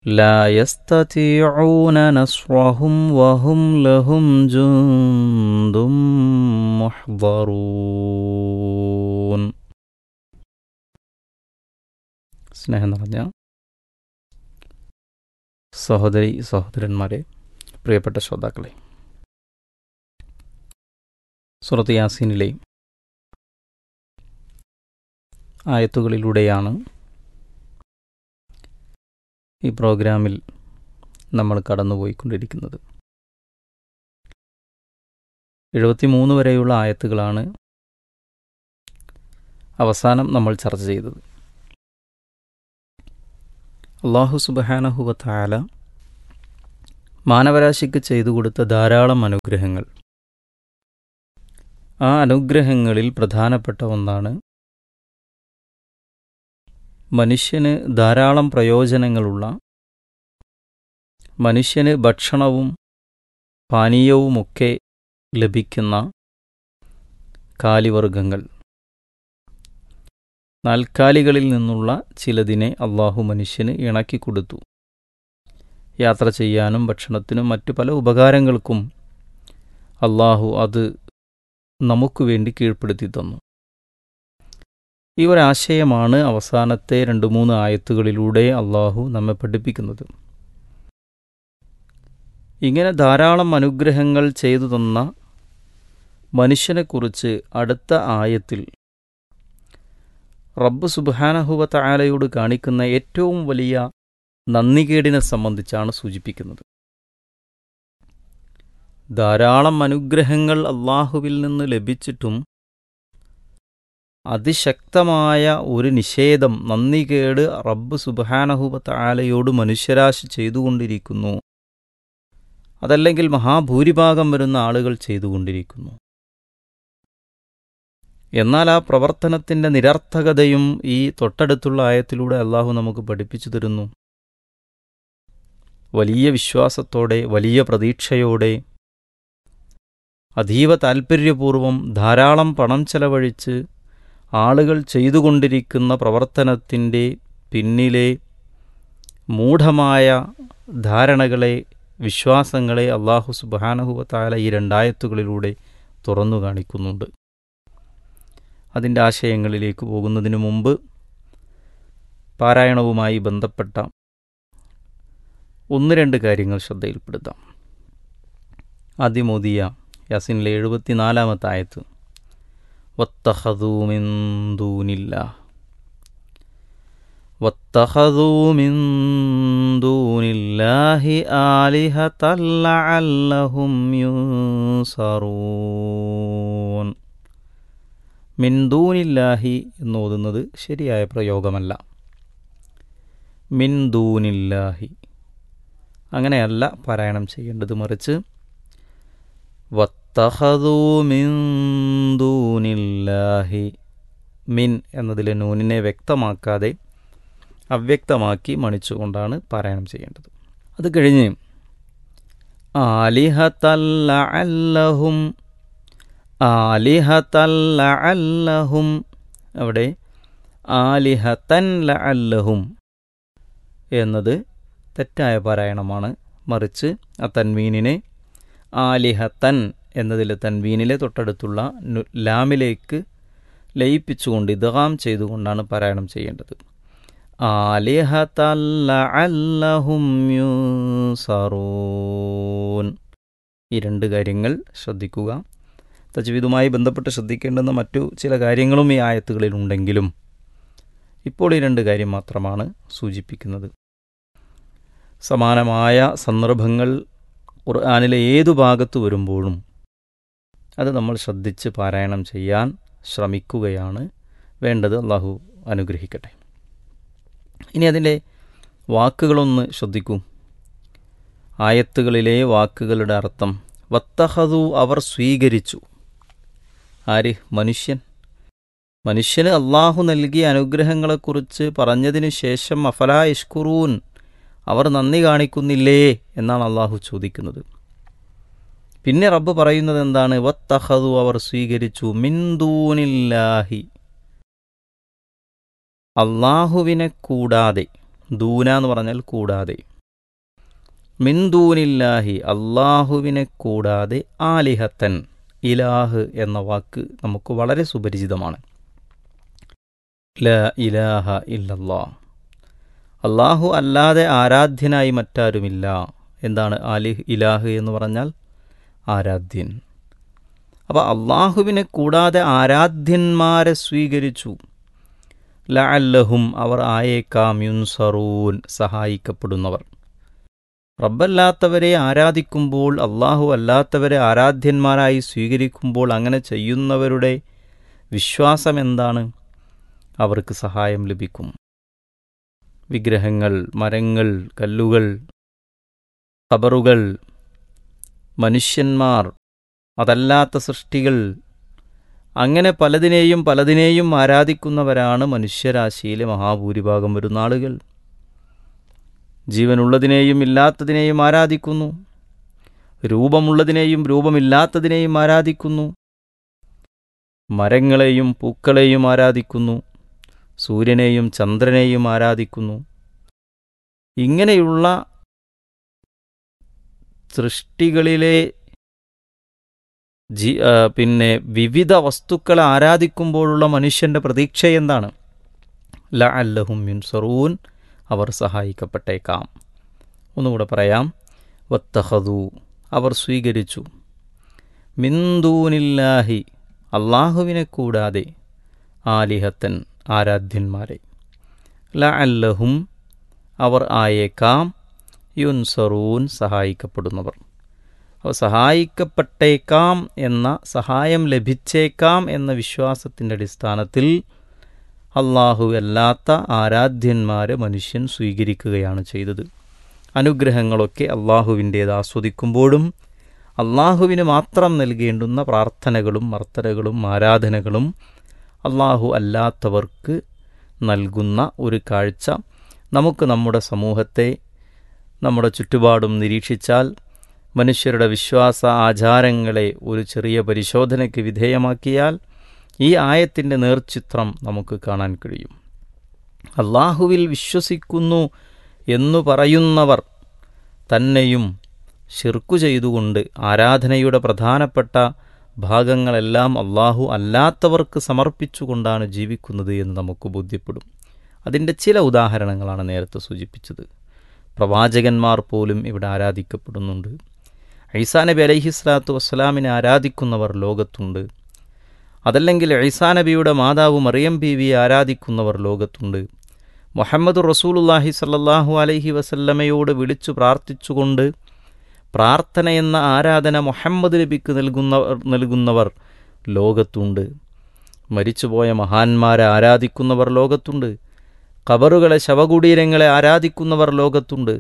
لا يستطيعون نصرهم وهم لهم جند محضرون. സ്നേഹം നിറഞ്ഞ സഹോദരി സഹോദരന്മാരെ, പ്രിയപ്പെട്ട ശ്രോതാക്കളെ, സൂറത്ത് യാസീനിലെ ആയത്തുകളിലൂടെയാണ് ഈ പ്രോഗ്രാമിൽ നമ്മൾ കടന്നുപോയിക്കൊണ്ടിരിക്കുന്നത്. 73 വരെയുള്ള ആയത്തുകളാണ് അവസാനം നമ്മൾ ചർച്ച ചെയ്തത്. അല്ലാഹു സുബ്ഹാനഹു വ തആല മാനവരാശിക്ക് ചെയ്തു കൊടുത്ത ധാരാളം അനുഗ്രഹങ്ങൾ, ആ അനുഗ്രഹങ്ങളിൽ പ്രധാനപ്പെട്ട ഒന്നാണ് മനുഷ്യന് ധാരാളം പ്രയോജനങ്ങളുള്ള, മനുഷ്യന് ഭക്ഷണവും പാനീയവുമൊക്കെ ലഭിക്കുന്ന കാലിവർഗങ്ങൾ. നാൽക്കാലികളിൽ നിന്നുള്ള ചിലതിനെ അള്ളാഹു മനുഷ്യന് ഇണക്കിക്കൊടുത്തു. യാത്ര ചെയ്യാനും ഭക്ഷണത്തിനും മറ്റു പല ഉപകാരങ്ങൾക്കും അള്ളാഹു അത് നമുക്ക് വേണ്ടി കീഴ്പ്പെടുത്തി തന്നു. ഈ ഒരാശയമാണ് അവസാനത്തെ 2-3 ആയത്തുകളിലൂടെ അള്ളാഹു നമ്മെ പഠിപ്പിക്കുന്നത്. ഇങ്ങനെ ധാരാളം അനുഗ്രഹങ്ങൾ ചെയ്തു തന്ന മനുഷ്യനെക്കുറിച്ച് അടുത്ത ആയത്തിൽ റബ്ബ് സുബ്ഹാനഹു വ തആലയോട് കാണിക്കുന്ന ഏറ്റവും വലിയ നന്ദികേടിനെ സംബന്ധിച്ചാണ് സൂചിപ്പിക്കുന്നത്. ധാരാളം അനുഗ്രഹങ്ങൾ അള്ളാഹുവിൽ നിന്ന് ലഭിച്ചിട്ടും അതിശക്തമായ ഒരു നിഷേധം, നന്ദികേട് റബ്ബ് സുബ്ഹാനഹു വ തആലയോട് മനുഷ്യരാശി ചെയ്തുകൊണ്ടിരിക്കുന്നു. അതല്ലെങ്കിൽ മഹാഭൂരിഭാഗം വരുന്ന ആളുകൾ ചെയ്തുകൊണ്ടിരിക്കുന്നു. എന്നാൽ ആ പ്രവർത്തനത്തിൻ്റെ നിരർത്ഥകതയും ഈ തൊട്ടടുത്തുള്ള ആയത്തിലൂടെ അള്ളാഹു നമുക്ക് പഠിപ്പിച്ചു തരുന്നു. വലിയ വിശ്വാസത്തോടെ, വലിയ പ്രതീക്ഷയോടെ, അതീവ താൽപ്പര്യപൂർവം ധാരാളം പണം ചെലവഴിച്ച് ആളുകൾ ചെയ്തുകൊണ്ടിരിക്കുന്ന പ്രവർത്തനത്തിൻ്റെ പിന്നിലെ മൂഢമായ ധാരണകളെ, വിശ്വാസങ്ങളെ അള്ളാഹു സുബ്ഹാനഹു വ തആല ഈ 2 ആയത്തുകളിലൂടെ തുറന്നു കാണിക്കുന്നുണ്ട്. അതിൻ്റെ ആശയങ്ങളിലേക്ക് പോകുന്നതിനു മുമ്പ് പാരായണവുമായി ബന്ധപ്പെട്ട 1-2 കാര്യങ്ങൾ ശ്രദ്ധയിൽപ്പെടുത്താം. ആദ്യം ഓതിയ യാസീനിലെ 74-ാമത്തെ ആയത്ത്, വത്തഖദൂ മിൻ ദൂനില്ലാഹ്, വത്തഖദൂ മിൻ ദൂനില്ലാഹി ആലിഹതൻ ലഅല്ലഹും യുൻസറൂൻ. മിൻ ദൂനില്ലാഹി എന്നോതുന്നത് ശരിയായ പ്രയോഗമല്ല. മിൻ ദൂനില്ലാഹി അങ്ങനെയല്ല പാരായണം ചെയ്യേണ്ടത്. മറിച്ച് വത്തഖദൂ മിൻ ദൂനില്ലാഹി, മിൻ എന്നതിലെ നൂനിനെ വ്യക്തമാക്കാതെ അവ്യക്തമാക്കി മണിച്ചുകൊണ്ടാണ് പാരായണം ചെയ്യേണ്ടത്. അത് കഴിഞ്ഞ് ആലിഹതൻ ലഅല്ലഹും, ആലിഹതൻ ലഅല്ലഹും, അവിടെ ആലിഹതൻ ലഅല്ലഹും എന്നത് തെറ്റായ പാരായണമാണ്. മറിച്ച് ആ തൻവീനിനെ ആലിഹതൻ എന്നതിലെ തൻവീനിലെ തൊട്ടടുത്തുള്ള ലാമിലേക്ക് ലയിപ്പിച്ചുകൊണ്ട് ഇദ്ഗാം ചെയ്തുകൊണ്ടാണ് പാരായണം ചെയ്യേണ്ടത്. ആലിഹതൻ ലഅല്ലഹും യുൻസറൂൻ. ഈ 2 കാര്യങ്ങൾ ശ്രദ്ധിക്കുക. തജ്വീദുമായി ബന്ധപ്പെട്ട് ശ്രദ്ധിക്കേണ്ടുന്ന മറ്റു ചില കാര്യങ്ങളും ഈ ആയത്തുകളിലുണ്ടെങ്കിലും ഇപ്പോൾ ഈ 2 കാര്യം മാത്രമാണ് സൂചിപ്പിക്കുന്നത്. സമാനമായ സന്ദർഭങ്ങൾ ഖുർആനിലെ ഏതു ഭാഗത്ത് വരുമ്പോഴും അത് നമ്മൾ ശ്രദ്ധിച്ച് പാരായണം ചെയ്യാൻ ശ്രമിക്കുകയാണ് വേണ്ടത്. അള്ളാഹു അനുഗ്രഹിക്കട്ടെ. ഇനി അതിൻ്റെ വാക്കുകളൊന്ന് ശ്രദ്ധിക്കൂ. ആയത്തുകളിലെ വാക്കുകളുടെ അർത്ഥം, വത്തഖദു അവർ സ്വീകരിച്ചു. ആര്? മനുഷ്യൻ. മനുഷ്യന് അള്ളാഹു നൽകിയ അനുഗ്രഹങ്ങളെക്കുറിച്ച് പറഞ്ഞതിനു ശേഷം അഫലാ യഷ്കുറൂൻ, അവർ നന്ദി കാണിക്കുന്നില്ലേ എന്നാണ് അള്ളാഹു ചോദിക്കുന്നത്. പിന്നെ റബ്ബ് പറയുന്നത് എന്താണ്? വത്തഖദു അവർ സ്വീകരിച്ചു, മിൻ ദൂനില്ലാഹി, അള്ളാഹുവിനെ കൂടാതെ. ദൂന എന്ന് പറഞ്ഞാൽ കൂടാതെ. മിൻ ദൂനില്ലാഹി അള്ളാഹുവിനെ കൂടാതെ ആലിഹത്തൻ, ഇലാഹ് എന്ന വാക്ക് നമുക്ക് വളരെ സുപരിചിതമാണ്. ലാ ഇലാഹ ഇല്ലല്ലാഹ്, അള്ളാഹു അല്ലാതെ ആരാധ്യനായി മറ്റാരുമില്ല. എന്താണ് ഇലാഹ് എന്ന് പറഞ്ഞാൽ? ആരാധ്യൻ. അപ്പോൾ അള്ളാഹുവിനെ കൂടാതെ ആരാധ്യന്മാരെ സ്വീകരിച്ചു. ലഅല്ലഹും, അവർ ആയേക്കാം, യുൻസറൂൻ, സഹായിക്കപ്പെടുന്നവർ. റബ്ബല്ലാത്തവരെ ആരാധിക്കുമ്പോൾ, അള്ളാഹു അല്ലാത്തവരെ ആരാധ്യന്മാരായി സ്വീകരിക്കുമ്പോൾ അങ്ങനെ ചെയ്യുന്നവരുടെ വിശ്വാസം എന്താണ്? അവർക്ക് സഹായം ലഭിക്കും. വിഗ്രഹങ്ങൾ, മരങ്ങൾ, കല്ലുകൾ, ഖബറുകൾ, മനുഷ്യന്മാർ, അതല്ലാത്ത സൃഷ്ടികൾ, അങ്ങനെ പലതിനെയും ആരാധിക്കുന്നവരാണ് മനുഷ്യരാശിയിലെ മഹാഭൂരിഭാഗം വരുന്ന ആളുകൾ. ജീവനുള്ളതിനെയും ഇല്ലാത്തതിനെയും ആരാധിക്കുന്നു, രൂപമുള്ളതിനെയും രൂപമില്ലാത്തതിനെയും ആരാധിക്കുന്നു, മരങ്ങളെയും പൂക്കളെയും ആരാധിക്കുന്നു, സൂര്യനെയും ചന്ദ്രനെയും ആരാധിക്കുന്നു. ഇങ്ങനെയുള്ള സൃഷ്ടികളിലെ വിവിധ വസ്തുക്കളെ ആരാധിക്കുമ്പോഴുള്ള മനുഷ്യൻ്റെ പ്രതീക്ഷ എന്താണ്? ലഅല്ലഹും യുൻസറൂൻ, അവർ സഹായിക്കപ്പെട്ടേക്കാം. ഒന്നുകൂടെ പറയാം. വത്തഖദു, അവർ സ്വീകരിച്ചു, മിൻ ദൂനില്ലാഹി, അള്ളാഹുവിനെ കൂടാതെ, ആലിഹത്തൻ, ആരാധ്യന്മാരെ. ലഅല്ലഹും, അവർ ആയേക്കാം, യുൻസറൂൻ, സഹായിക്കപ്പെടുന്നവർ. അപ്പോൾ സഹായിക്കപ്പെട്ടേക്കാം എന്ന, സഹായം ലഭിച്ചേക്കാം എന്ന വിശ്വാസത്തിൻ്റെ അടിസ്ഥാനത്തിൽ അള്ളാഹു അല്ലാത്ത ആരാധ്യന്മാരെ മനുഷ്യൻ സ്വീകരിക്കുകയാണ് ചെയ്തത്. അനുഗ്രഹങ്ങളൊക്കെ അള്ളാഹുവിൻ്റേത് ആസ്വദിക്കുമ്പോഴും അള്ളാഹുവിന് മാത്രം നൽകേണ്ടുന്ന പ്രാർത്ഥനകളും മർത്തനകളും ആരാധനകളും അള്ളാഹു അല്ലാത്തവർക്ക് നൽകുന്ന ഒരു കാഴ്ച നമുക്ക് നമ്മുടെ സമൂഹത്തെ, നമ്മുടെ ചുറ്റുപാടും നിരീക്ഷിച്ചാൽ മനുഷ്യരുടെ വിശ്വാസ ആചാരങ്ങളെ ഒരു ചെറിയ പരിശോധനയ്ക്ക് വിധേയമാക്കിയാൽ ഈ ആയത്തിൻ്റെ നേർചിത്രം നമുക്ക് കാണാൻ കഴിയും. അള്ളാഹുവിൽ വിശ്വസിക്കുന്നു എന്നു പറയുന്നവർ തന്നെയും ശിർക്കു ചെയ്തുകൊണ്ട് ആരാധനയുടെ പ്രധാനപ്പെട്ട ഭാഗങ്ങളെല്ലാം അള്ളാഹു അല്ലാത്തവർക്ക് സമർപ്പിച്ചുകൊണ്ടാണ് ജീവിക്കുന്നത് എന്ന് നമുക്ക് ബോധ്യപ്പെടും. അതിൻ്റെ ചില ഉദാഹരണങ്ങളാണ് നേരത്തെ സൂചിപ്പിച്ചത്. പ്രവാചകന്മാർ പോലും ഇവിടെ ആരാധിക്കപ്പെടുന്നുണ്ട്. ഈസാ നബി അലൈഹിസ്സലാത്തു വസ്സലാമിനെ ആരാധിക്കുന്നവർ ലോകത്തുണ്ട്. അതല്ലെങ്കിൽ ഈസാ നബിയുടെ മാതാവ് മറിയം ബീവിയെ ആരാധിക്കുന്നവർ ലോകത്തുണ്ട്. മുഹമ്മദ് റസൂലുള്ളാഹി സ്വല്ലല്ലാഹു അലൈഹി വസല്ലമയോട് വിളിച്ചു പ്രാർത്ഥിച്ചുകൊണ്ട് പ്രാർത്ഥന എന്ന ആരാധന മുഹമ്മദ് നബിക്ക് നൽകുന്നവർ ലോകത്തുണ്ട്. മരിച്ചുപോയ മഹാന്മാരെ ആരാധിക്കുന്നവർ ലോകത്തുണ്ട്. ഖബറുകളെ, ശവകുടീരങ്ങളെ ആരാധിക്കുന്നവർ ലോകത്തുണ്ട്.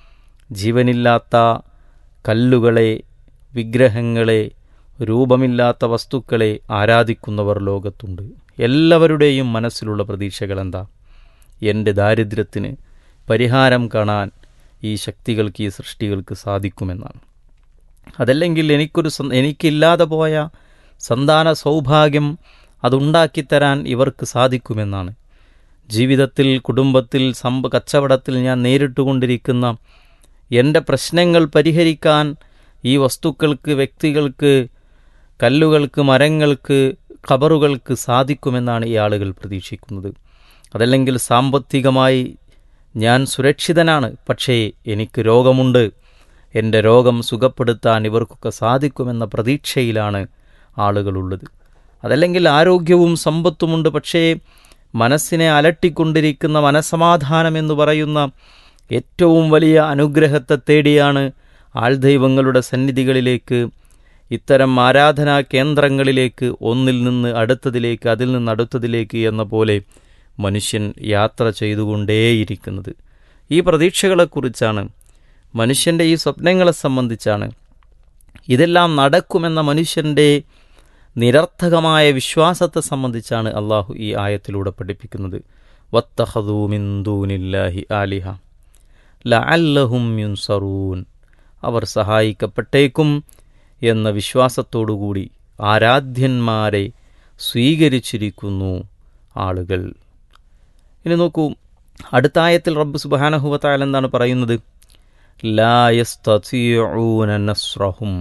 ജീവനില്ലാത്ത കല്ലുകളെ, വിഗ്രഹങ്ങളെ, രൂപമില്ലാത്ത വസ്തുക്കളെ ആരാധിക്കുന്നവർ ലോകത്തുണ്ട്. എല്ലാവരുടെയും മനസ്സിലുള്ള പ്രതീക്ഷകൾ എന്താ? എൻ്റെ ദാരിദ്ര്യത്തിന് പരിഹാരം കാണാൻ ഈ ശക്തികൾക്ക്, ഈ സൃഷ്ടികൾക്ക് സാധിക്കുമെന്നാണ്. അതല്ലെങ്കിൽ എനിക്കില്ലാതെ പോയ സന്താന സൗഭാഗ്യം അതുണ്ടാക്കിത്തരാൻ ഇവർക്ക് സാധിക്കുമെന്നാണ്. ജീവിതത്തിൽ, കുടുംബത്തിൽ, കച്ചവടത്തിൽ ഞാൻ നേരിട്ടുകൊണ്ടിരിക്കുന്ന എൻ്റെ പ്രശ്നങ്ങൾ പരിഹരിക്കാൻ ഈ വസ്തുക്കൾക്ക്, വ്യക്തികൾക്ക്, കല്ലുകൾക്ക്, മരങ്ങൾക്ക്, ഖബറുകൾക്ക് സാധിക്കുമെന്നാണ് ഈ ആളുകൾ പ്രതീക്ഷിക്കുന്നത്. അതല്ലെങ്കിൽ സാമ്പത്തികമായി ഞാൻ സുരക്ഷിതനാണ്, പക്ഷേ എനിക്ക് രോഗമുണ്ട്, എൻ്റെ രോഗം സുഖപ്പെടുത്താൻ ഇവർക്കൊക്കെ സാധിക്കുമെന്ന പ്രതീക്ഷയിലാണ് ആളുകളുള്ളത്. അതല്ലെങ്കിൽ ആരോഗ്യവും സമ്പത്തുമുണ്ട്, പക്ഷേ മനസ്സിനെ അലട്ടിക്കൊണ്ടിരിക്കുന്ന മനസ്സമാധാനം എന്ന് പറയുന്ന ഏറ്റവും വലിയ അനുഗ്രഹത്തെ തേടിയാണ് ആൾദൈവങ്ങളുടെ സന്നിധികളിലേക്ക്, ഇത്തരം ആരാധനാ കേന്ദ്രങ്ങളിലേക്ക്, ഒന്നിൽ നിന്ന് അടുത്തതിലേക്ക്, അതിൽ നിന്ന് അടുത്തതിലേക്ക് എന്ന പോലെ മനുഷ്യൻ യാത്ര ചെയ്തുകൊണ്ടേയിരിക്കുന്നത്. ഈ പ്രതീക്ഷകളെക്കുറിച്ചാണ്, മനുഷ്യൻ്റെ ഈ സ്വപ്നങ്ങളെ സംബന്ധിച്ചാണ്, ഇതെല്ലാം നടക്കുമെന്ന മനുഷ്യൻ്റെ നിരർത്ഥകമായ വിശ്വാസത്തെ സംബന്ധിച്ചാണ് അള്ളാഹു ഈ ആയത്തിലൂടെ പഠിപ്പിക്കുന്നത്. വത്തഖദൂ മിൻ ദൂനില്ലാഹി ആലിഹ ലഅല്ലഹും യുൻസറൂൻ, അവർ സഹായിക്കപ്പെട്ടേക്കും എന്ന വിശ്വാസത്തോടുകൂടി ആരാധ്യന്മാരെ സ്വീകരിച്ചിരിക്കുന്നു ആളുകൾ. ഇനി നോക്കൂ, അടുത്ത ആയത്തിൽ റബ്ബ് സുബ്ഹാനഹു വ തആല എന്താണ് പറയുന്നത്? ലാ യസ്തതിഊന നസ്റഹും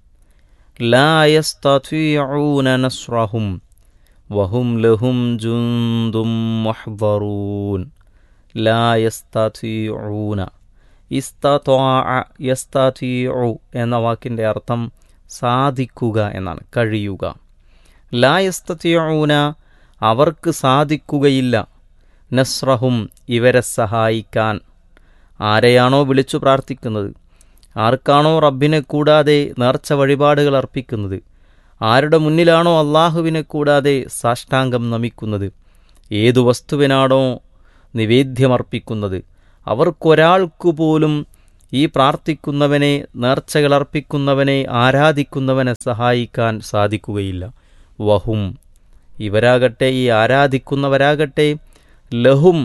ലാ യസ്തതിഊന നസ്റഹും വഹും ലഹും ജുന്ദും മുഹ്ദറൂൻ. ലാ യസ്തതിഊന, ഇസ്തത്വാഅ യസ്തതിഉ എന്ന വാക്കിൻ്റെ അർത്ഥം സാധിക്കുക എന്നാണ്, കഴിയുക. ലാ യസ്തതിഊന, അവർക്ക് സാധിക്കുകയില്ല, നസ്റഹും ഇവരെ സഹായിക്കാൻ. ആരെയാണോ വിളിച്ചു പ്രാർത്ഥിക്കുന്നത്, ആർക്കാണോ റബ്ബിനെ കൂടാതെ നേർച്ച വഴിപാടുകൾ അർപ്പിക്കുന്നത്, ആരുടെ മുന്നിലാണോ അള്ളാഹുവിനെ കൂടാതെ സാഷ്ടാംഗം നമിക്കുന്നത്, ഏതു വസ്തുവിനാണോ നിവേദ്യമർപ്പിക്കുന്നത്, അവർക്കൊരാൾക്കു പോലും ഈ പ്രാർത്ഥിക്കുന്നവനെ, നേർച്ചകളർപ്പിക്കുന്നവനെ, ആരാധിക്കുന്നവനെ സഹായിക്കാൻ സാധിക്കുകയില്ല. വഹും, ഇവരാകട്ടെ, ഈ ആരാധിക്കുന്നവരാകട്ടെ, ലഹും,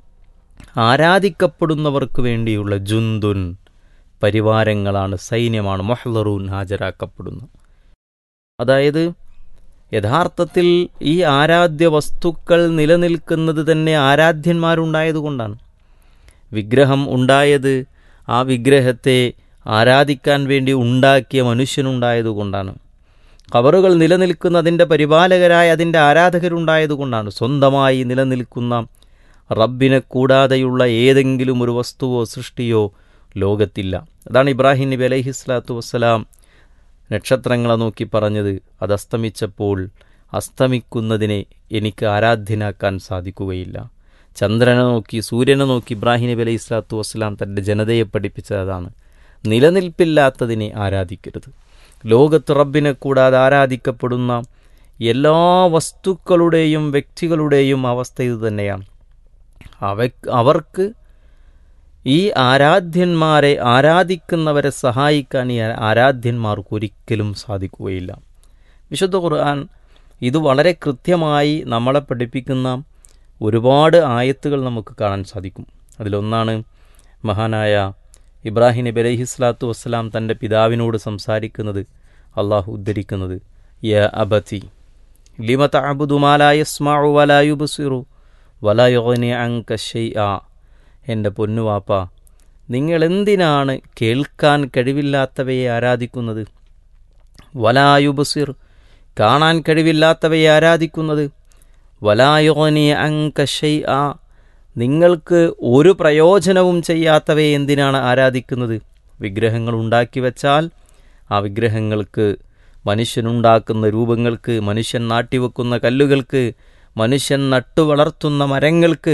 ആരാധിക്കപ്പെടുന്നവർക്ക് വേണ്ടിയുള്ള ജുന്ദുൻ, പരിവാരങ്ങളാണ്, സൈന്യമാണ്, മുഹ്ദറൂൻ, ഹാജരാക്കപ്പെടുന്നു. അതായത് യഥാർത്ഥത്തിൽ ഈ ആരാധ്യ വസ്തുക്കൾ നിലനിൽക്കുന്നത് തന്നെ ആരാധ്യന്മാരുണ്ടായതുകൊണ്ടാണ്. വിഗ്രഹം ഉണ്ടായത് ആ വിഗ്രഹത്തെ ആരാധിക്കാൻ വേണ്ടി ഉണ്ടാക്കിയ മനുഷ്യനുണ്ടായതുകൊണ്ടാണ്. ഖബറുകൾ നിലനിൽക്കുന്നതിൻ്റെ പരിപാലകരായ അതിൻ്റെ ആരാധകരുണ്ടായതുകൊണ്ടാണ്. സ്വന്തമായി നിലനിൽക്കുന്ന റബ്ബിനെ കൂടാതെയുള്ള ഏതെങ്കിലും ഒരു വസ്തുവോ സൃഷ്ടിയോ ലോകത്തില്ല. അതാണ് ഇബ്രാഹിം നബി അലൈഹിസ്സലാത്തു വസ്സലാം നക്ഷത്രങ്ങളെ നോക്കി പറഞ്ഞത്, അത് അസ്തമിച്ചപ്പോൾ അസ്തമിക്കുന്നതിനെ എനിക്ക് ആരാധ്യനാക്കാൻ സാധിക്കുകയില്ല. ചന്ദ്രനെ നോക്കി, സൂര്യനെ നോക്കി ഇബ്രാഹിം നബി അലൈഹി സ്വലാത്തു വസ്സലാം തൻ്റെ ജനതയെ പഠിപ്പിച്ചതാണ്, നിലനിൽപ്പില്ലാത്തതിനെ ആരാധിക്കരുത്. ലോകത്ത് റബ്ബിനെ കൂടാതെ ആരാധിക്കപ്പെടുന്ന എല്ലാ വസ്തുക്കളുടെയും വ്യക്തികളുടെയും അവസ്ഥ ഇത് തന്നെയാണ്. അവർക്ക് ഈ ആരാധ്യന്മാരെ, ആരാധിക്കുന്നവരെ സഹായിക്കാൻ ഈ ആരാധ്യന്മാർക്ക് ഒരിക്കലും സാധിക്കുകയില്ല. വിശുദ്ധ ഖുർആൻ ഇത് വളരെ കൃത്യമായി നമ്മളെ പഠിപ്പിക്കുന്ന ഒരുപാട് ആയത്തുകൾ നമുക്ക് കാണാൻ സാധിക്കും. അതിലൊന്നാണ് മഹാനായ ഇബ്രാഹിം നബി അലൈഹിസ്സലാത്തു വസ്സലാം തൻ്റെ പിതാവിനോട് സംസാരിക്കുന്നത്, അള്ളാഹു ഉദ്ധരിക്കുന്നത്, യ അബതി ലിമ തഅബുദു മാ ലാ യസ്മഉ വലാ യുബ്സിറു വലാ യുഗ്നി അൻക ശൈഅ. എൻ്റെ പൊന്നുവാപ്പ, നിങ്ങളെന്തിനാണ് കേൾക്കാൻ കഴിവില്ലാത്തവയെ ആരാധിക്കുന്നത്, വലാ യുബ്സിർ, കാണാൻ കഴിവില്ലാത്തവയെ ആരാധിക്കുന്നത്, വലാ യുഗ്നി അൻക ശൈഅ, നിങ്ങൾക്ക് ഒരു പ്രയോജനവും ചെയ്യാത്തവയെ എന്തിനാണ് ആരാധിക്കുന്നത്? വിഗ്രഹങ്ങൾ ഉണ്ടാക്കി വച്ചാൽ ആ വിഗ്രഹങ്ങൾക്ക്, മനുഷ്യനുണ്ടാക്കുന്ന രൂപങ്ങൾക്ക്, മനുഷ്യൻ നാട്ടിവെക്കുന്ന കല്ലുകൾക്ക്, മനുഷ്യൻ നട്ടുവളർത്തുന്ന മരങ്ങൾക്ക്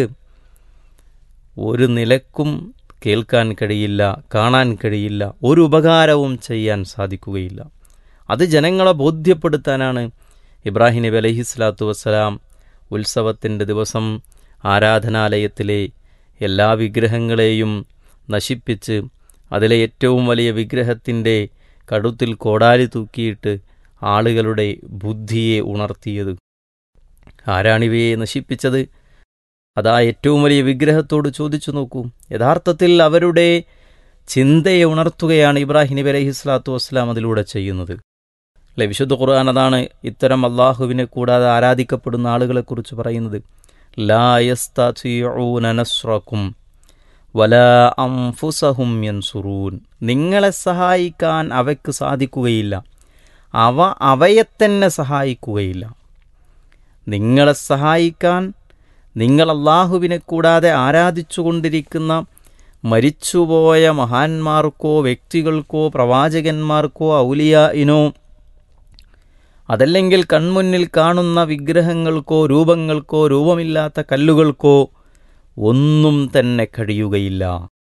ഒരു നിലക്കും കേൾക്കാൻ കഴിയില്ല, കാണാൻ കഴിയില്ല, ഒരു ഉപകാരവും ചെയ്യാൻ സാധിക്കുകയില്ല. അത് ജനങ്ങളെ ബോധ്യപ്പെടുത്താനാണ് ഇബ്രാഹിം നബി അലൈഹിസ്സലാത്തു വസ്സലാം ഉത്സവത്തിൻ്റെ ദിവസം ആരാധനാലയത്തിലെ എല്ലാ വിഗ്രഹങ്ങളെയും നശിപ്പിച്ച് അതിലെ ഏറ്റവും വലിയ വിഗ്രഹത്തിൻ്റെ കഴുത്തിൽ കോടാലി തൂക്കിയിട്ട് ആളുകളുടെ ബുദ്ധിയെ ഉണർത്തിയത്. ആരാണിവയെ നശിപ്പിച്ചത്? അതാ ഏറ്റവും വലിയ വിഗ്രഹത്തോട് ചോദിച്ചു നോക്കൂ. യഥാർത്ഥത്തിൽ അവരുടെ ചിന്തയെ ഉണർത്തുകയാണ് ഇബ്രാഹിം നബി അലൈഹിസ്സലാത്തു വസ്സലാം അതിലൂടെ ചെയ്യുന്നത്. അല്ലെ, വിശുദ്ധ ഖുർആൻ അതാണ് ഇത്തരം അള്ളാഹുവിനെ കൂടാതെ ആരാധിക്കപ്പെടുന്ന ആളുകളെക്കുറിച്ച് പറയുന്നത്. ലാ യസ്തതിഊന നസ്റകും വലാ അൻഫുസഹും യൻസുറൂൻ. നിങ്ങളെ സഹായിക്കാൻ അവയ്ക്ക് സാധിക്കുകയില്ല, അവ അവയെത്തന്നെ സഹായിക്കുകയില്ല. നിങ്ങളെ സഹായിക്കാൻ നിങ്ങൾ അള്ളാഹുവിനെ കൂടാതെ ആരാധിച്ചുകൊണ്ടിരിക്കുന്ന മരിച്ചുപോയ മഹാന്മാർക്കോ വ്യക്തികൾക്കോ പ്രവാചകന്മാർക്കോ ഔലിയായിനോ അതല്ലെങ്കിൽ കൺമുന്നിൽ കാണുന്ന വിഗ്രഹങ്ങൾക്കോ രൂപങ്ങൾക്കോ രൂപമില്ലാത്ത കല്ലുകൾക്കോ ഒന്നും തന്നെ കഴിയുകയില്ല.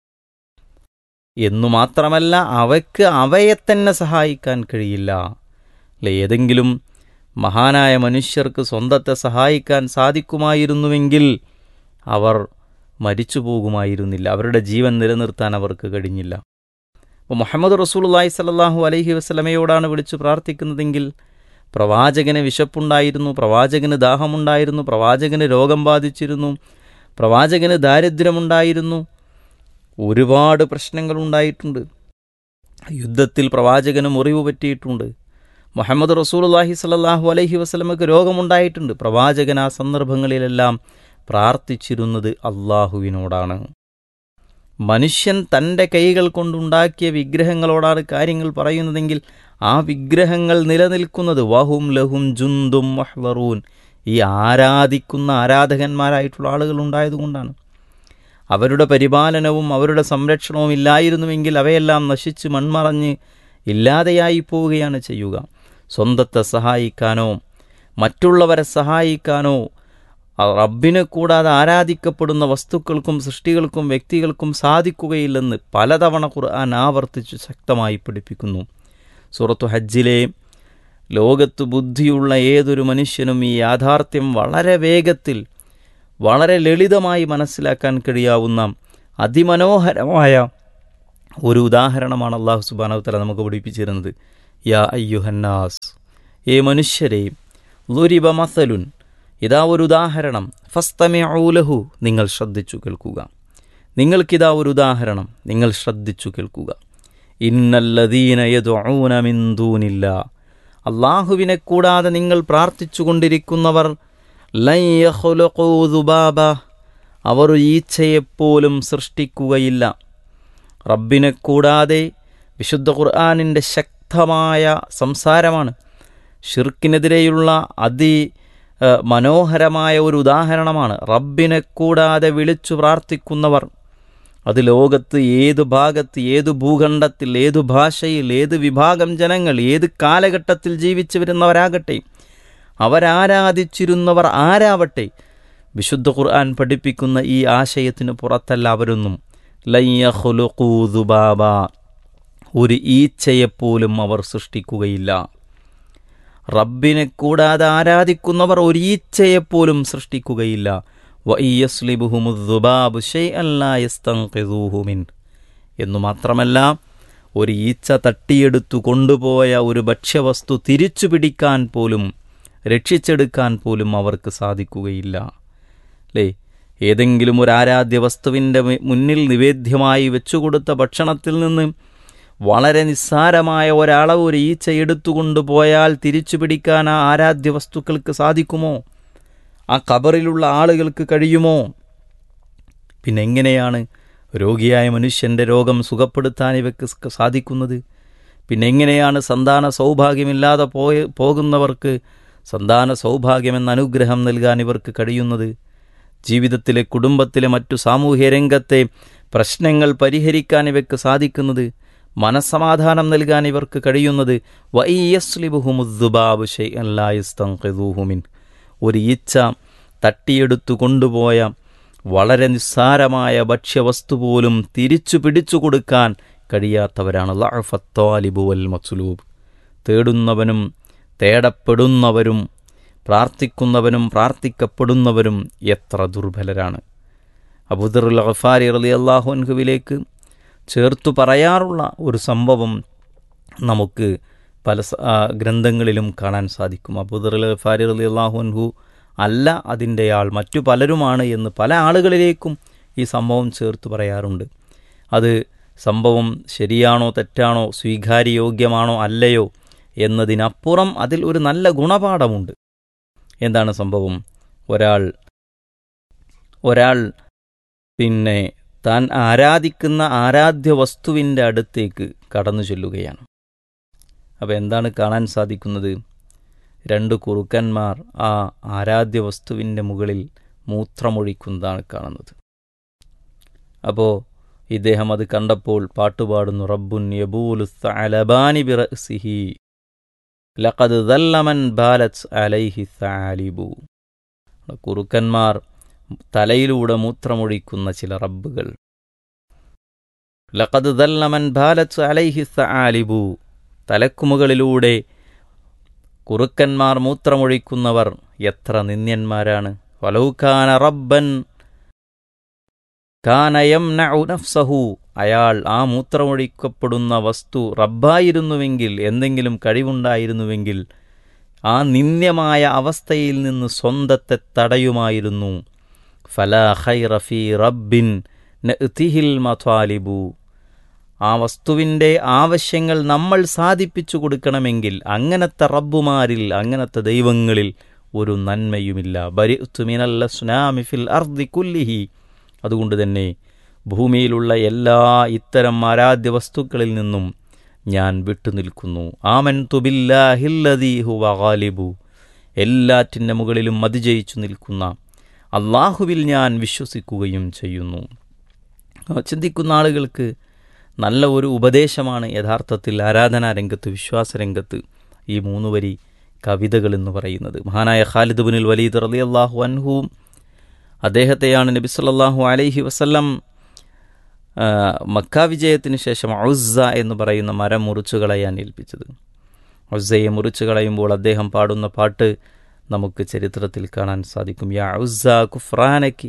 എന്നു മാത്രമല്ല, അവയ്ക്ക് അവയെ തന്നെ സഹായിക്കാൻ കഴിയില്ല. അല്ലെ, ഏതെങ്കിലും മഹാനായ മനുഷ്യർക്ക് സ്വന്തത്തെ സഹായിക്കാൻ സാധിക്കുമായിരുന്നുവെങ്കിൽ അവർ മരിച്ചു പോകുമായിരുന്നില്ല, അവരുടെ ജീവൻ നിലനിർത്താൻ അവർക്ക് കഴിഞ്ഞില്ല. അപ്പോൾ മുഹമ്മദ് റസൂലുള്ളാഹി സ്വല്ലല്ലാഹു അലൈഹി വസല്ലമയോടാണ് വിളിച്ചു പ്രാർത്ഥിക്കുന്നതെങ്കിൽ പ്രവാചകന് വിശപ്പുണ്ടായിരുന്നു, പ്രവാചകന് ദാഹമുണ്ടായിരുന്നു, പ്രവാചകന് രോഗം ബാധിച്ചിരുന്നു, പ്രവാചകന് ദാരിദ്ര്യമുണ്ടായിരുന്നു, ഒരുപാട് പ്രശ്നങ്ങളുണ്ടായിട്ടുണ്ട്. യുദ്ധത്തിൽ പ്രവാചകന് മുറിവ് പറ്റിയിട്ടുണ്ട്. മുഹമ്മദ് റസൂലുള്ളാഹി സ്വല്ലല്ലാഹു അലൈഹി വസല്ലമക്ക് രോഗമുണ്ടായിട്ടുണ്ട്. പ്രവാചകൻ ആ സന്ദർഭങ്ങളിലെല്ലാം പ്രാർത്ഥിച്ചിരുന്നത് അള്ളാഹുവിനോടാണ്. മനുഷ്യൻ തൻ്റെ കൈകൾ കൊണ്ടുണ്ടാക്കിയ വിഗ്രഹങ്ങളോടാണ് കാര്യങ്ങൾ പറയുന്നതെങ്കിൽ ആ വിഗ്രഹങ്ങൾ നിലനിൽക്കുന്നത് വഹും ലഹും ജുന്ദും മഹ്ളറൂൻ, ഈ ആരാധിക്കുന്ന ആരാധകന്മാരായിട്ടുള്ള ആളുകൾ ഉണ്ടായതുകൊണ്ടാണ്. അവരുടെ പരിപാലനവും അവരുടെ സംരക്ഷണവും ഇല്ലായിരുന്നുവെങ്കിൽ അവയെല്ലാം നശിച്ച് മൺമറഞ്ഞ് ഇല്ലാതെയായി പോവുകയാണ് ചെയ്യുക. സ്വന്തത്തെ സഹായിക്കാനോ മറ്റുള്ളവരെ സഹായിക്കാനോ റബ്ബിനെ കൂടാതെ ആരാധിക്കപ്പെടുന്ന വസ്തുക്കൾക്കും സൃഷ്ടികൾക്കും വ്യക്തികൾക്കും സാധിക്കുകയില്ലെന്ന് പലതവണ ഖുർആൻ ആവർത്തിച്ച് ശക്തമായി പഠിപ്പിക്കുന്നു. സൂറത്തു ഹജ്ജിലെ ലോകത്ത് ബുദ്ധിയുള്ള ഏതൊരു മനുഷ്യനും ഈ യാഥാർത്ഥ്യം വളരെ വേഗത്തിൽ വളരെ ലളിതമായി മനസ്സിലാക്കാൻ കഴിയാവുന്ന അതിമനോഹരമായ ഒരു ഉദാഹരണമാണ് അല്ലാഹു സുബ്ഹാനഹു വ തആല നമുക്ക് പഠിപ്പിച്ചിരുന്നത്. യാ അയ്യുഹന്നാസ്, ഏ മനുഷ്യരെ, ളുരിബ മസലുൻ, ഇതാ ഒരു ഉദാഹരണം, ഫസ്തമിഉ ലഹു, നിങ്ങൾ ശ്രദ്ധിച്ചു കേൾക്കുക. നിങ്ങൾക്കിതാ ഒരു ഉദാഹരണം, നിങ്ങൾ ശ്രദ്ധിച്ചു കേൾക്കുക. ഇന്നല്ലദീന യദ്ഉന മിൻ ദൂനില്ലാ, അല്ലാഹുവിനെ കൂടാതെ നിങ്ങൾ പ്രാർത്ഥിച്ചു കൊണ്ടിരിക്കുന്നവർ, ലൻ യഖ്ലുഖൂ ദുബാബ, അവർ ഈച്ചയെപ്പോലും സൃഷ്ടിക്കുകയില്ല. റബ്ബിനെ കൂടാതെ വിശുദ്ധ ഖുർആനിൻ്റെ ശക്തമായ സംസാരമാണ്. ഷിർക്കിനെതിരെയുള്ള മനോഹരമായ ഒരു ഉദാഹരണമാണ്. റബ്ബിനെ കൂടാതെ വിളിച്ചു പ്രാർത്ഥിക്കുന്നവർ, അത് ലോകത്ത് ഏത് ഭാഗത്ത്, ഏത് ഭൂഖണ്ഡത്തിൽ, ഏതു ഭാഷയിൽ, ഏത് വിഭാഗം ജനങ്ങൾ, ഏത് കാലഘട്ടത്തിൽ ജീവിച്ചു വരുന്നവരാകട്ടെ, അവരാരാധിച്ചിരുന്നവർ ആരാവട്ടെ, വിശുദ്ധ ഖുർആൻ പഠിപ്പിക്കുന്ന ഈ ആശയത്തിന് പുറത്തല്ല അവരൊന്നും. ലൻ യഖ്ലുഖൂ ദുബാബ, ഒരു ഈച്ചയെപ്പോലും അവർ സൃഷ്ടിക്കുകയില്ല. റബ്ബിനെ കൂടാതെ ആരാധിക്കുന്നവർ ഒരു ഈച്ചയെപ്പോലും സൃഷ്ടിക്കുകയില്ല. വഇയസ്ലിബുഹുമു ദുബാബു ശൈഅൻ ലാ യസ്തൻഖിദൂഹു മിൻ, എന്നു മാത്രമല്ല ഒരു ഈച്ച തട്ടിയെടുത്തു കൊണ്ടുപോയ ഒരു ഭക്ഷ്യവസ്തു തിരിച്ചു പിടിക്കാൻ പോലും രക്ഷിച്ചെടുക്കാൻ പോലും അവർക്ക് സാധിക്കുകയില്ല. അല്ലേ? ഏതെങ്കിലും ഒരു ആരാധ്യ വസ്തുവിൻ്റെ മുന്നിൽ നിവേദ്യമായി വെച്ചുകൊടുത്ത ഭക്ഷണത്തിൽ നിന്ന് വളരെ നിസ്സാരമായ ഒരളവ് ഒരു ഈച്ച എടുത്തുകൊണ്ടുപോയാൽ തിരിച്ചു പിടിക്കാൻ ആ ആരാധ്യ വസ്തുക്കൾക്ക് സാധിക്കുമോ? ആ ഖബറിലുള്ള ആളുകൾക്ക് കഴിയുമോ? പിന്നെ എങ്ങനെയാണ് രോഗിയായ മനുഷ്യൻ്റെ രോഗം സുഖപ്പെടുത്താൻ ഇവയ്ക്ക് സാധിക്കുന്നത്? പിന്നെ എങ്ങനെയാണ് സന്താന സൗഭാഗ്യമില്ലാതെ പോകുന്നവർക്ക് സന്താന സൗഭാഗ്യമെന്ന അനുഗ്രഹം നൽകാൻ ഇവർക്ക് കഴിയുന്നത്? ജീവിതത്തിലെ കുടുംബത്തിലെ മറ്റു സാമൂഹ്യ രംഗത്തെ പ്രശ്നങ്ങൾ പരിഹരിക്കാൻ ഇവയ്ക്ക് സാധിക്കുന്നത്? മനസ്സമാധാനം നൽകാൻ ഇവർക്ക് കഴിയുന്നത്? വഇയസ്ലിബുഹുമുദ്ദുബാബു ശൈഅൻ ലാ യസ്തൻഖിദൂഹു മിൻ, ഒരു ഈച്ച തട്ടിയെടുത്തു കൊണ്ടുപോയ വളരെ നിസ്സാരമായ ഭക്ഷ്യവസ്തു പോലും തിരിച്ചു പിടിച്ചു കൊടുക്കാൻ കഴിയാത്തവരാണ്. ലഅഫത്താലിബു വൽ മത്ലൂബ്, തേടുന്നവനും തേടപ്പെടുന്നവരും പ്രാർത്ഥിക്കുന്നവനും പ്രാർത്ഥിക്കപ്പെടുന്നവരും എത്ര ദുർബലരാണ്. അബൂദറുൽ ഗഫാരി റളിയല്ലാഹു അൻഹുവിലേക്ക് ചേർത്തു പറയാറുള്ള ഒരു സംഭവം നമുക്ക് പല ഗ്രന്ഥങ്ങളിലും കാണാൻ സാധിക്കും. അബൂദറുൽ ഗഫാരി റളിയല്ലാഹു അൻഹു അല്ല അതിൻ്റെ ആൾ, മറ്റു പലരുമാണ് എന്ന് പല ആളുകളിലേക്കും ഈ സംഭവം ചേർത്ത് പറയാറുണ്ട്. അത് സംഭവം ശരിയാണോ തെറ്റാണോ, സ്വീകാര്യയോഗ്യമാണോ അല്ലയോ എന്നതിനപ്പുറം അതിൽ ഒരു നല്ല ഗുണപാഠമുണ്ട്. എന്താണ് സംഭവം? ഒരാൾ പിന്നെ താൻ ആരാധിക്കുന്ന ആരാധ്യ വസ്തുവിൻ്റെ അടുത്തേക്ക് കടന്നു ചെല്ലുകയാണ്. അപ്പോൾ എന്താണ് കാണാൻ സാധിക്കുന്നത്? രണ്ട് കുറുക്കന്മാർ ആ ആരാധ്യ വസ്തുവിൻ്റെ മുകളിൽ മൂത്രമൊഴിക്കുന്നതാണ് കാണുന്നത്. അപ്പോൾ ഇദ്ദേഹം അത് കണ്ടപ്പോൾ പാട്ടുപാടുന്നു, റബ്ബുൻ യബൂലു സഅലബാനി ബിറഅ്സിഹി ലഖദ് ദല്ല മൻ ബാലത് അലൈഹി സഅലിബു. കുറുക്കന്മാർ തലയിലൂടെ മൂത്രമൊഴിക്കുന്ന ചില റബ്ബുകൾ. ലഖദ് ദല്ല മൻ ബാലത് അലൈഹി സഅലിബു, തലക്കുമുകളിലൂടെ കുറുക്കന്മാർ മൂത്രമൊഴിക്കുന്നവർ എത്ര നിന്ദ്യന്മാരാണ്. വലൗ കാന റബ്ബൻ കാന യംനഉ നഫ്സഹു, അയാൾ ആ മൂത്രമൊഴിക്കപ്പെടുന്ന വസ്തു റബ്ബായിരുന്നുവെങ്കിൽ, എന്തെങ്കിലും കഴിവുണ്ടായിരുന്നുവെങ്കിൽ ആ നിന്ദ്യമായ അവസ്ഥയിൽ നിന്ന് സ്വന്തത്തെ തടയുമായിരുന്നു. ഫലാ ഖൈറ ഫീ റബ്ബിൻ നഅ്തിഹിൽ മതാലിബു, ആ വസ്തുവിൻ്റെ ആവശ്യങ്ങൾ നമ്മൾ സാധിപ്പിച്ചു കൊടുക്കണമെങ്കിൽ അങ്ങനത്തെ റബ്ബുമാരിൽ, അങ്ങനത്തെ ദൈവങ്ങളിൽ ഒരു നന്മയുമില്ല. ബരിഅ്തു മിനൽ അസ്നാമി ഫിൽ അർദി കുല്ലിഹി, അതുകൊണ്ട് തന്നെ ഭൂമിയിലുള്ള എല്ലാ ഇത്തരം ആരാധ്യ വസ്തുക്കളിൽ നിന്നും ഞാൻ വിട്ടുനിൽക്കുന്നു. ആമൻതു ബില്ലാഹില്ലദീ ഹുവ ഗാലിബു, എല്ലാറ്റിൻ്റെ മുകളിലും അതിജയിച്ചു നിൽക്കുന്ന അള്ളാഹുവിൽ ഞാൻ വിശ്വസിക്കുകയും ചെയ്യുന്നു. ചിന്തിക്കുന്ന ആളുകൾക്ക് നല്ല ഒരു ഉപദേശമാണ് യഥാർത്ഥത്തിൽ ആരാധനാ രംഗത്ത്, വിശ്വാസരംഗത്ത് ഈ 3 വരി കവിതകൾ എന്ന് പറയുന്നത്. മഹാനായ ഖാലിദ് ഇബ്നുൽ വലീദ് റളിയല്ലാഹു അൻഹു, അദ്ദേഹത്തെയാണ് നബി സല്ലല്ലാഹു അലൈഹി വസല്ലം മക്ക വിജയത്തിന് ശേഷം ഉസ്സ എന്ന് പറയുന്ന മരം മുറിച്ചു കളയാൻ ഏൽപ്പിച്ചത്. ഉസ്സയെ മുറിച്ചു കളയുമ്പോൾ അദ്ദേഹം പാടുന്ന പാട്ട് നമുക്ക് ചരിത്രത്തിൽ കാണാൻ സാധിക്കും. യാ ഉസ്സ കുഫ്രാനക്കി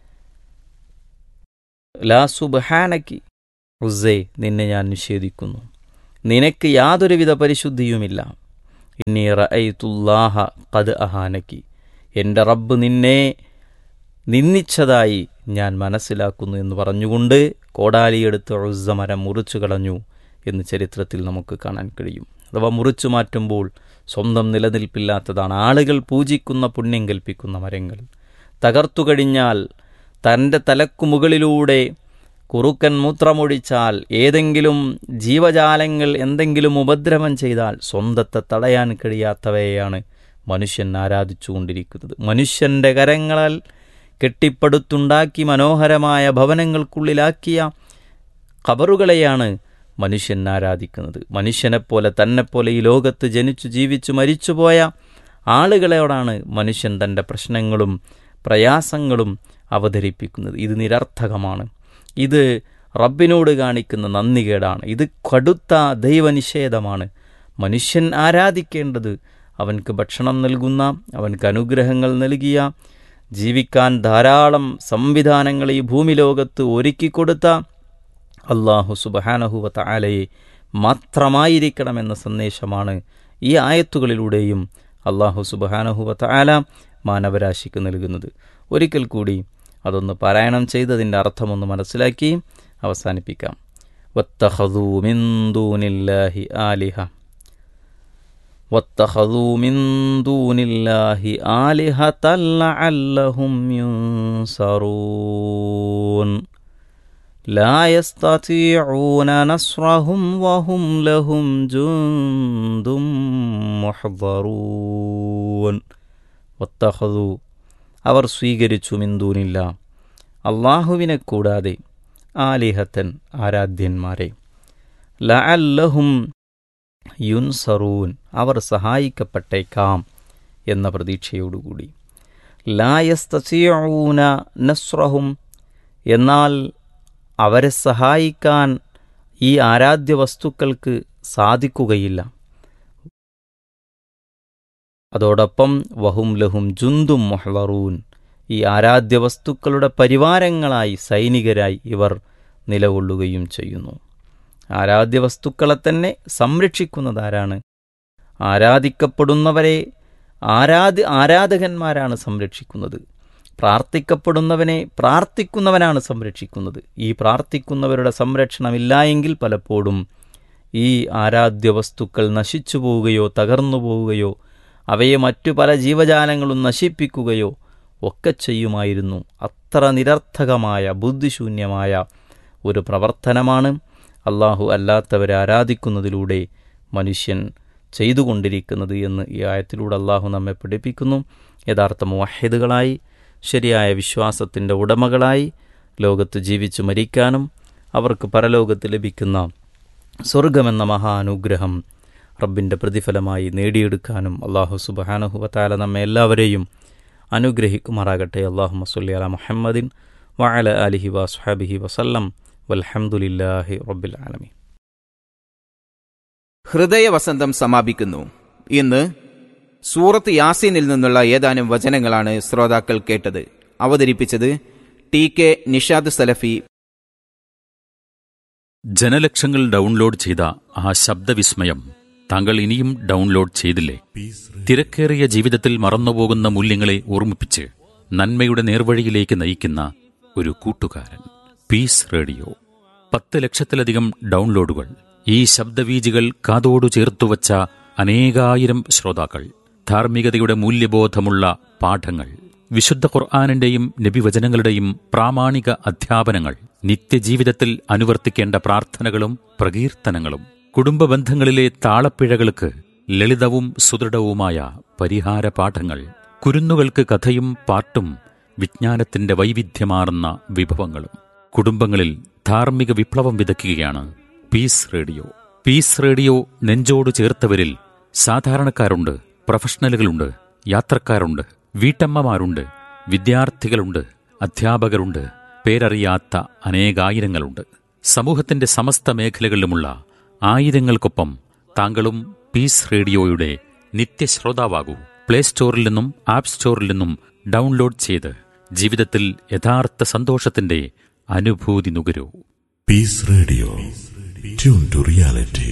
ലാ സുബ്ഹാനക്കി, ഉസ്സേ നിന്നെ ഞാൻ നിഷേധിക്കുന്നു, നിനക്ക് യാതൊരുവിധ പരിശുദ്ധിയുമില്ല. ഇന്നി റഅയ്തുല്ലാഹ ഖദ് അഹാനക്കി, എൻ്റെ റബ്ബ് നിന്നെ നിന്ദിച്ചതായി ഞാൻ മനസ്സിലാക്കുന്നു എന്ന് പറഞ്ഞുകൊണ്ട് കോടാലിയെടുത്ത് ഉസ്സ മരം മുറിച്ചു കളഞ്ഞു എന്ന് ചരിത്രത്തിൽ നമുക്ക് കാണാൻ കഴിയും. അഥവാ മുറിച്ചു മാറ്റുമ്പോൾ സ്വന്തം നിലനിൽപ്പില്ലാത്തതാണ്. ആളുകൾ പൂജിക്കുന്ന പുണ്യം കൽപ്പിക്കുന്ന മരങ്ങൾ തകർത്തു കഴിഞ്ഞാൽ, തൻ്റെ തലക്കു മുകളിലൂടെ കുറുക്കൻ മൂത്രമൊഴിച്ചാൽ, ഏതെങ്കിലും ജീവജാലങ്ങൾ എന്തെങ്കിലും ഉപദ്രവം ചെയ്താൽ സ്വന്തത്തെ തടയാൻ കഴിയാത്തവയെയാണ് മനുഷ്യൻ ആരാധിച്ചുകൊണ്ടിരിക്കുന്നത്. മനുഷ്യൻ്റെ കരങ്ങളാൽ കെട്ടിപ്പടുത്തുണ്ടാക്കി മനോഹരമായ ഭവനങ്ങൾക്കുള്ളിലാക്കിയ ഖബറുകളെയാണ് മനുഷ്യൻ ആരാധിക്കുന്നത്. മനുഷ്യനെപ്പോലെ തന്നെപ്പോലെ ഈ ലോകത്ത് ജനിച്ചു ജീവിച്ചു മരിച്ചുപോയ ആളുകളോടാണ് മനുഷ്യൻ തൻ്റെ പ്രശ്നങ്ങളും പ്രയാസങ്ങളും അവതരിപ്പിക്കുന്നത്. ഇത് നിരർത്ഥകമാണ്. ഇത് റബ്ബിനോട് കാണിക്കുന്ന നന്ദികേടാണ്. ഇത് കടുത്ത ദൈവനിഷേധമാണ്. മനുഷ്യൻ ആരാധിക്കേണ്ടത് അവൻക്ക് ഭക്ഷണം നൽകുന്ന, അവൻക്ക് അനുഗ്രഹങ്ങൾ നൽകിയ, ജീവിക്കാൻ ധാരാളം സംവിധാനങ്ങൾ ഈ ഭൂമി ലോകത്ത് ഒരുക്കിക്കൊടുത്ത അല്ലാഹു സുബ്ഹാനഹു വ തആലയെ മാത്രമായിരിക്കണമെന്ന സന്ദേശമാണ് ഈ ആയത്തുകളിലൂടെയും അല്ലാഹു സുബ്ഹാനഹു വ തആല മാനവരാശിക്ക് നൽകുന്നത്. ഒരിക്കൽ കൂടി അതൊന്ന് പാരായണം ചെയ്തതിൻ്റെ അർത്ഥമൊന്ന് മനസ്സിലാക്കി അവസാനിപ്പിക്കാം. വത്തഖദൂ മിൻ ദൂനില്ലാഹി ആലിഹ, വത്തഖദൂ മിൻ ദൂനില്ലാഹി ആലിഹതൻ ലഅല്ലഹും യുൻസറൂൻ ലാ യസ്തതീഊന നസ്റഹും വഹും ലഹും ജുന്ദും മുഹ്ദറൂൻ. വത്തഖദൂ അവർ സ്വീകരിച്ചു മിൻ ദൂനില്ല അള്ളാഹുവിനെ കൂടാതെ ആലിഹത്തൻ ആരാധ്യന്മാരെ, ലഅല്ലഹും യുൻസറൂൻ അവർ സഹായിക്കപ്പെട്ടേക്കാം എന്ന പ്രതീക്ഷയോടുകൂടി. ലാ യസ്തതീഊന നസ്റഹും എന്നാൽ അവരെ സഹായിക്കാൻ ഈ ആരാധ്യ വസ്തുക്കൾക്ക് സാധിക്കുകയില്ല. അതോടൊപ്പം വഹും ലഹും ജുന്ദും മുഹ്ളറൂൻ ഈ ആരാധ്യ വസ്തുക്കളുടെ പരിവാരങ്ങളായി, സൈനികരായി ഇവർ നിലകൊള്ളുകയും ചെയ്യുന്നു. ആരാധ്യ വസ്തുക്കളെ തന്നെ സംരക്ഷിക്കുന്നതാരാണ്? ആരാധിക്കപ്പെടുന്നവരെ ആരാധകന്മാരാണ് സംരക്ഷിക്കുന്നത്. പ്രാർത്ഥിക്കപ്പെടുന്നവനെ പ്രാർത്ഥിക്കുന്നവനാണ് സംരക്ഷിക്കുന്നത്. ഈ പ്രാർത്ഥിക്കുന്നവരുടെ സംരക്ഷണമില്ല എങ്കിൽ പലപ്പോഴും ഈ ആരാധ്യ വസ്തുക്കൾ നശിച്ചു പോവുകയോ തകർന്നു പോവുകയോ അവയെ മറ്റു പല ജീവജാലങ്ങളും നശിപ്പിക്കുകയോ ഒക്കെ ചെയ്യുമായിരുന്നു. അത്ര നിരർത്ഥകമായ ബുദ്ധിശൂന്യമായ ഒരു പ്രവർത്തനമാണ് അള്ളാഹു അല്ലാത്തവരെ ആരാധിക്കുന്നതിലൂടെ മനുഷ്യൻ ചെയ്തുകൊണ്ടിരിക്കുന്നത് എന്ന് ഈ ആയത്തിലൂടെ അള്ളാഹു നമ്മെ പഠിപ്പിക്കുന്നു. യഥാർത്ഥ മുവഹിദുകളായി, ശരിയായ വിശ്വാസത്തിൻ്റെ ഉടമകളായി ലോകത്ത് ജീവിച്ചു മരിക്കാനും അവർക്ക് പരലോകത്ത് ലഭിക്കുന്ന സ്വർഗമെന്ന മഹാനുഗ്രഹം റബ്ബിൻ്റെ പ്രതിഫലമായി നേടിയെടുക്കാനും അല്ലാഹു സുബ്ഹാനഹു വ തആല നമ്മെ എല്ലാവരെയും അനുഗ്രഹിക്കുമാറാകട്ടെ. അല്ലാഹുമ്മ സ്വല്ലി അലാ മുഹമ്മദിൻ വഅലാ ആലിഹി വസ്ഹബിഹി വസല്ലം വൽഹംദുലില്ലാഹി റബ്ബിൽ ആലമീൻ. ഹൃദയവസന്തം സമാപിക്കുന്നു. ഇന്ന് സൂറത്ത് യാസീനിൽ നിന്നുള്ള ഏതാനും വചനങ്ങളാണ് ശ്രോതാക്കൾ കേട്ടത്. അവതരിപ്പിച്ചത് TK നിഷാദ് സലഫി. ജനലക്ഷങ്ങൾ ഡൗൺലോഡ് ചെയ്ത ആ ശബ്ദവിസ്മയം താങ്കൾ ഇനിയും ഡൗൺലോഡ് ചെയ്തില്ലേ? തിരക്കേറിയ ജീവിതത്തിൽ മറന്നുപോകുന്ന മൂല്യങ്ങളെ ഓർമ്മിപ്പിച്ച് നന്മയുടെ നേർവഴിയിലേക്ക് നയിക്കുന്ന ഒരു കൂട്ടുകാരൻ. Piece radio. 10 ലക്ഷത്തിലധികം ഡൗൺലോഡുകൾ. ഈ ശബ്ദവീജികൾ കാതോടു ചേർത്തുവച്ച അനേകായിരം ശ്രോതാക്കൾ. ധാർമ്മികതയുടെ മൂല്യബോധമുള്ള പാഠങ്ങൾ, വിശുദ്ധ ഖുർആനിന്റെയും നബിവചനങ്ങളുടെയും പ്രാമാണിക അധ്യാപനങ്ങൾ, നിത്യജീവിതത്തിൽ അനുവർത്തിക്കേണ്ട പ്രാർത്ഥനകളും പ്രകീർത്തനങ്ങളും, കുടുംബ ബന്ധങ്ങളിലെ താളപ്പിഴകൾക്ക് ലളിതവും സുദൃഢവുമായ പരിഹാര പാഠങ്ങൾ, കുരുന്നുകൾക്ക് കഥയും പാട്ടും വിജ്ഞാനത്തിന്റെ വൈവിധ്യമാർന്ന വിഭവങ്ങളും. കുടുംബങ്ങളിൽ ധാർമ്മിക വിപ്ലവം വിതയ്ക്കുകയാണ് പീസ് റേഡിയോ. പീസ് റേഡിയോ നെഞ്ചോട് ചേർത്തവരിൽ സാധാരണക്കാരുണ്ട്, പ്രൊഫഷണലുകളുണ്ട്, യാത്രക്കാരുണ്ട്, വീട്ടമ്മമാരുണ്ട്, വിദ്യാർത്ഥികളുണ്ട്, അധ്യാപകരുണ്ട്, പേരറിയാത്ത അനേകായിരങ്ങളുണ്ട്. സമൂഹത്തിന്റെ സമസ്ത മേഖലകളിലുമുള്ള ആയിരങ്ങൾക്കൊപ്പം താങ്കളും പീസ് റേഡിയോയുടെ നിത്യശ്രോതാവാകൂ. പ്ലേ സ്റ്റോറിൽ നിന്നും ആപ്പ് സ്റ്റോറിൽ നിന്നും ഡൗൺലോഡ് ചെയ്ത് ജീവിതത്തിൽ യഥാർത്ഥ സന്തോഷത്തിന്റെ അനുഭൂതി നുകരൂ. Piece radio, tune to reality.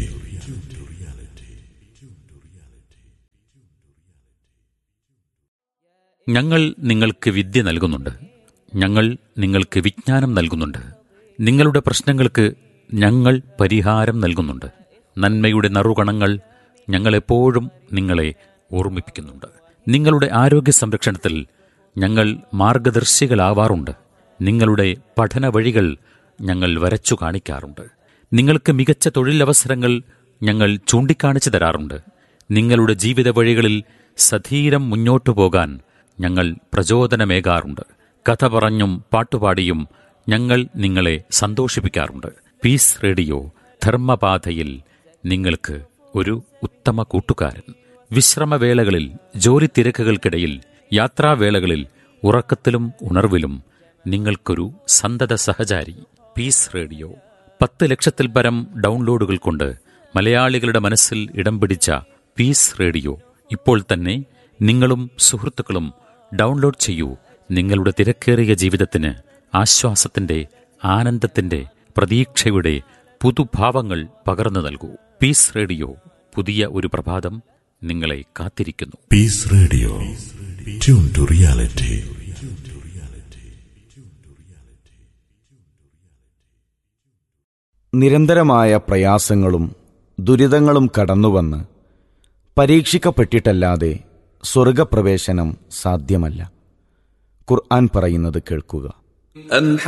ഞങ്ങൾ നിങ്ങൾക്ക് വിദ്യ നൽകുന്നുണ്ട്. ഞങ്ങൾ നിങ്ങൾക്ക് വിജ്ഞാനം നൽകുന്നുണ്ട്. നിങ്ങളുടെ പ്രശ്നങ്ങൾക്ക് ഞങ്ങൾ പരിഹാരം നൽകുന്നുണ്ട്. നന്മയുടെ നറുകണങ്ങൾ ഞങ്ങളെപ്പോഴും നിങ്ങളെ ഓർമ്മിപ്പിക്കുന്നുണ്ട്. നിങ്ങളുടെ ആരോഗ്യ സംരക്ഷണത്തിൽ ഞങ്ങൾ മാർഗദർശികളാവാറുണ്ട്. നിങ്ങളുടെ പഠന വഴികൾ ഞങ്ങൾ വരച്ചു കാണിക്കാറുണ്ട്. നിങ്ങൾക്ക് മികച്ച തൊഴിലവസരങ്ങൾ ഞങ്ങൾ ചൂണ്ടിക്കാണിച്ചു തരാറുണ്ട്. നിങ്ങളുടെ ജീവിത വഴികളിൽ സധീരം മുന്നോട്ടു പോകാൻ ഞങ്ങൾ പ്രചോദനമേകാറുണ്ട്. കഥ പറഞ്ഞും പാട്ടുപാടിയും ഞങ്ങൾ നിങ്ങളെ സന്തോഷിപ്പിക്കാറുണ്ട്. പീസ് റേഡിയോ ധർമ്മപാതയിൽ നിങ്ങൾക്ക് ഒരു ഉത്തമ കൂട്ടുകാരൻ. വിശ്രമവേളകളിൽ, ജോലി തിരക്കുകൾക്കിടയിൽ, യാത്രാവേളകളിൽ, ഉറക്കത്തിലും ഉണർവിലും നിങ്ങൾക്കൊരു സന്തത സഹചാരി. പീസ് റേഡിയോ 10 ലക്ഷത്തിൽ പരം ഡൗൺലോഡുകൾ കൊണ്ട് മലയാളികളുടെ മനസ്സിൽ ഇടം പിടിച്ച പീസ് റേഡിയോ ഇപ്പോൾ തന്നെ നിങ്ങളും സുഹൃത്തുക്കളും ഡൗൺലോഡ് ചെയ്യൂ. നിങ്ങളുടെ തിരക്കേറിയ ജീവിതത്തിന് ആശ്വാസത്തിന്റെ, ആനന്ദത്തിന്റെ, പ്രതീക്ഷയുടെ പുതുഭാവങ്ങൾ പകർന്നു നൽകൂ. പീസ് റേഡിയോ, പുതിയ ഒരു പ്രഭാതം നിങ്ങളെ കാത്തിരിക്കുന്നു. Piece radio, tune to reality. നിരന്തരമായ പ്രയാസങ്ങളും ദുരിതങ്ങളും കടന്നുവന്ന് പരീക്ഷിക്കപ്പെട്ടിട്ടല്ലാതെ സ്വർഗപ്രവേശനം സാധ്യമല്ല. ഖുർആൻ പറയുന്നത് കേൾക്കുക.